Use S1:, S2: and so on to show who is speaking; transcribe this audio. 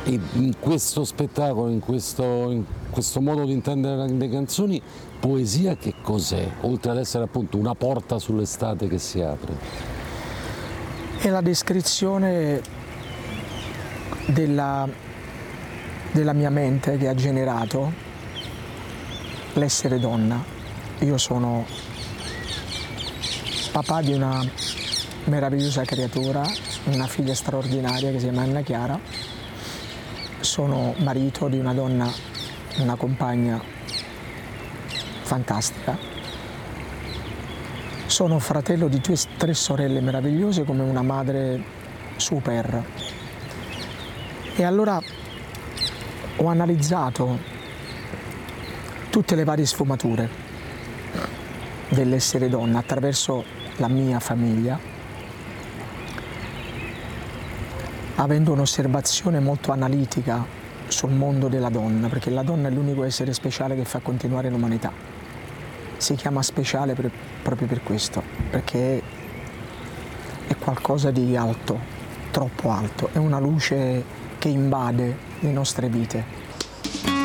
S1: E in questo spettacolo, in questo modo di intendere le canzoni, poesia che cos'è? Oltre ad essere appunto una porta sull'estate che si apre.
S2: È la descrizione della mia mente che ha generato l'essere donna. Io sono papà di una meravigliosa creatura, una figlia straordinaria che si chiama Anna Chiara. Sono marito di una donna, una compagna fantastica. Sono fratello di 3 sorelle meravigliose, come una madre super. E allora ho analizzato tutte le varie sfumature dell'essere donna attraverso la mia famiglia, avendo un'osservazione molto analitica sul mondo della donna, perché la donna è l'unico essere speciale che fa continuare l'umanità. Si chiama speciale proprio per questo, perché è qualcosa di alto, troppo alto, è una luce che invade le nostre vite.